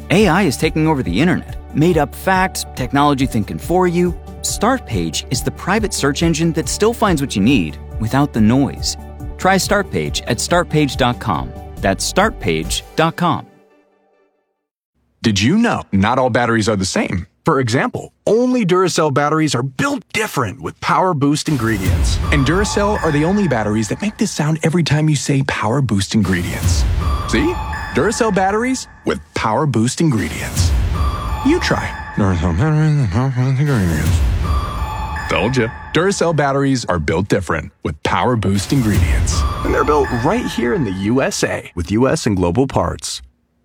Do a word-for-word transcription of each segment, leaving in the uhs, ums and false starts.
A I is taking over the internet. Made up facts, technology thinking for you. Startpage is the private search engine that still finds what you need without the noise. Try Startpage at start page dot com. That's start page dot com. Did you know not all batteries are the same? For example, only Duracell batteries are built different with Power Boost ingredients. And Duracell are the only batteries that make this sound every time you say Power Boost ingredients. See? Duracell batteries with Power Boost ingredients. You try. Duracell batteries with Power Boost ingredients. Told you. Duracell batteries are built different with Power Boost ingredients. And they're built right here in the U S A with U S and global parts.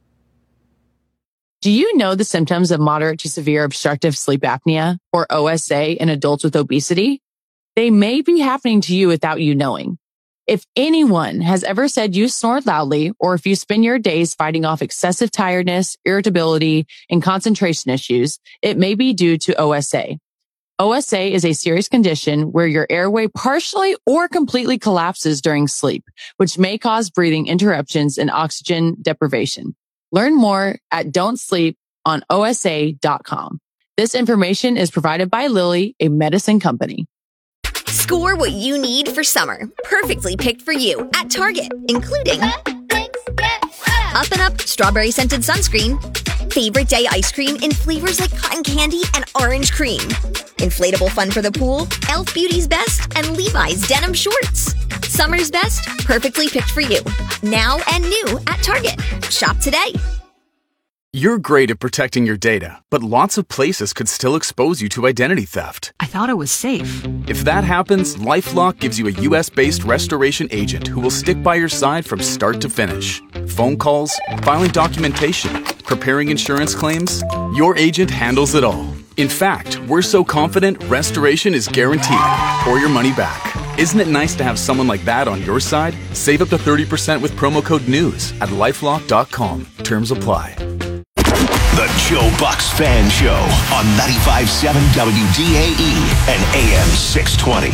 Do you know the symptoms of moderate to severe obstructive sleep apnea, or O S A, in adults with obesity? They may be happening to you without you knowing. If anyone has ever said you snore loudly, or if you spend your days fighting off excessive tiredness, irritability, and concentration issues, it may be due to O S A. O S A is a serious condition where your airway partially or completely collapses during sleep, which may cause breathing interruptions and oxygen deprivation. Learn more at don't sleep on O S A dot com. This information is provided by Lilly, a medicine company. Score what you need for summer. Perfectly picked for you at Target, including Up and Up strawberry scented sunscreen, favorite day ice cream in flavors like cotton candy and orange cream, inflatable fun for the pool, Elf Beauty's Best, and Levi's denim shorts. Summer's best, perfectly picked for you. Now and new at Target. Shop today. You're great at protecting your data, but lots of places could still expose you to identity theft. I thought it was safe. If that happens, LifeLock gives you a U S-based restoration agent who will stick by your side from start to finish. Phone calls, filing documentation, preparing insurance claims, your agent handles it all. In fact, we're so confident restoration is guaranteed or your money back. Isn't it nice to have someone like that on your side? Save up to thirty percent with promo code NEWS at lifelock dot com. Terms apply. The Joe Bucks Fan Show on ninety-five point seven W D A E and A M six twenty.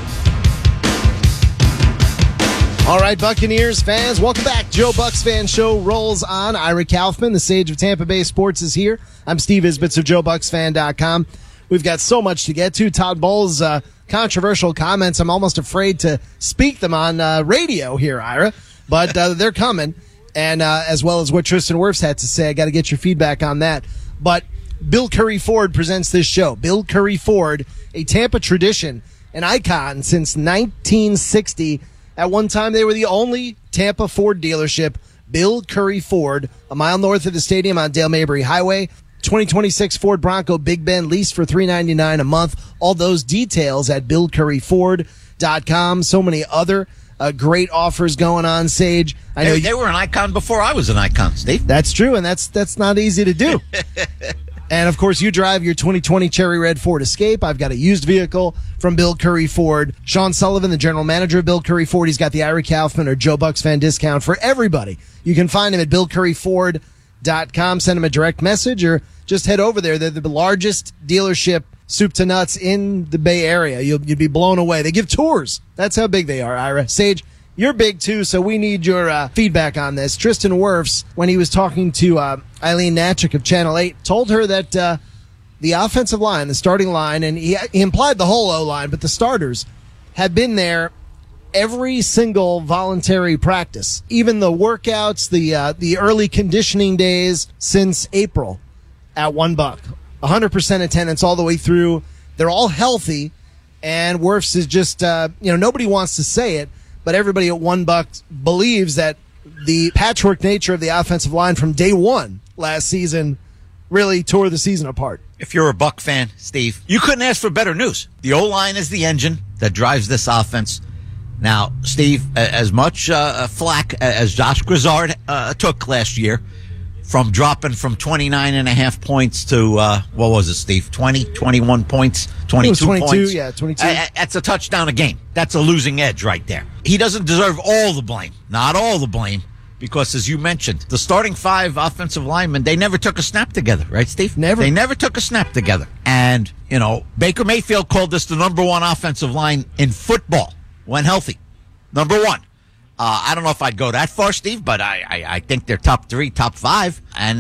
All right, Buccaneers fans, welcome back. Joe Bucks Fan Show rolls on. Ira Kaufman, the sage of Tampa Bay sports, is here. I'm Steve Isbitz of Joe Bucks Fan dot com. We've got so much to get to. Todd Bowles' uh, controversial comments, I'm almost afraid to speak them on uh, radio here, Ira, but uh, they're coming. And uh, as well as what Tristan Wirfs had to say. I got to get your feedback on that. But Bill Curry Ford presents this show. Bill Curry Ford, a Tampa tradition, an icon since nineteen sixty. At one time, they were the only Tampa Ford dealership. Bill Curry Ford, a mile north of the stadium on Dale Mabry Highway. twenty twenty-six Ford Bronco Big Bend leased for three hundred ninety-nine dollars a month. All those details at bill curry ford dot com. So many other Uh, great offers going on, Sage. I know they, you, they were an icon before I was an icon, Steve. That's true, and that's that's not easy to do. And, of course, you drive your twenty twenty Cherry Red Ford Escape. I've got a used vehicle from Bill Curry Ford. Sean Sullivan, the general manager of Bill Curry Ford, he's got the Ira Kaufman or Joe Bucks fan discount for everybody. You can find him at bill curry ford dot com. Send him a direct message or just head over there. They're the largest dealership, soup to nuts, in the Bay Area. You'll, you'd be blown away. They give tours. That's how big they are, Ira. Sage, you're big too, so we need your uh, feedback on this. Tristan Wirfs, when he was talking to uh, Eileen Natchik of Channel eight, told her that uh, the offensive line, the starting line, and he, he implied the whole O-line, but the starters had been there every single voluntary practice, even the workouts, the uh, the early conditioning days since April at one buck. one hundred percent attendance all the way through. They're all healthy, and Wirfs is just, uh, you know, nobody wants to say it, but everybody at one buck believes that the patchwork nature of the offensive line from day one last season really tore the season apart. If you're a Buck fan, Steve, you couldn't ask for better news. The O-line is the engine that drives this offense. Now, Steve, as much uh, flack as Josh Grizzard uh, took last year, from dropping from twenty-nine and a half points to, uh, what was it, Steve? twenty, twenty-one points, twenty-two, twenty-two points. Yeah, twenty-two. Uh, that's a touchdown a game. That's a losing edge right there. He doesn't deserve all the blame, not all the blame, because as you mentioned, the starting five offensive linemen, they never took a snap together, right, Steve? Never. They never took a snap together. And, you know, Baker Mayfield called this the number one offensive line in football when healthy. Number one. Uh, I don't know if I'd go that far, Steve, but I, I, I think they're top three, top five. And